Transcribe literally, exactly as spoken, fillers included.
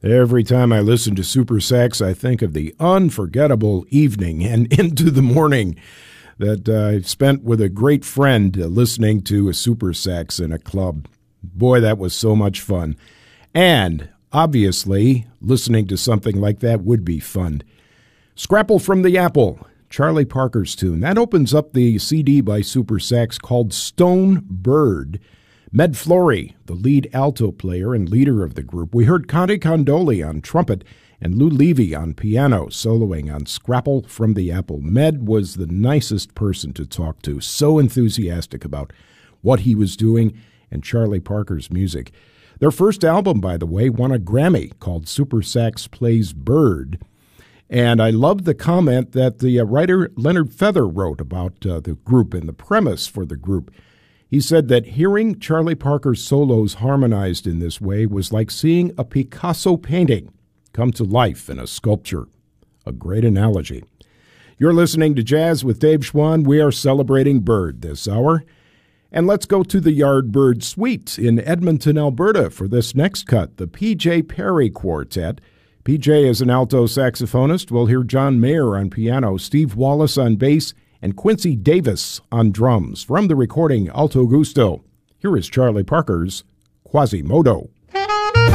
Every time I listen to Super Sax, I think of the unforgettable evening and into the morning that uh, I spent with a great friend uh, listening to a Super Sax in a club. Boy, that was so much fun. And obviously, listening to something like that would be fun. Scrapple from the Apple, Charlie Parker's tune. That opens up the C D by Super Sax called Stone Bird. Med Flory, the lead alto player and leader of the group. We heard Conte Condoli on trumpet and Lou Levy on piano, soloing on Scrapple from the Apple. Med was the nicest person to talk to, so enthusiastic about what he was doing and Charlie Parker's music. Their first album, by the way, won a Grammy called Super Sax Plays Bird. And I loved the comment that the uh, writer Leonard Feather wrote about uh, the group and the premise for the group. He said that hearing Charlie Parker's solos harmonized in this way was like seeing a Picasso painting come to life in a sculpture. A great analogy. You're listening to Jazz with Dave Schwann. We are celebrating Bird this hour. And let's go to the Yardbird Suite in Edmonton, Alberta for this next cut, the P J Perry Quartet. P J is an alto saxophonist. We'll hear John Mayer on piano, Steve Wallace on bass, and Quincy Davis on drums. From the recording Alto Gusto, here is Charlie Parker's Quasimodo.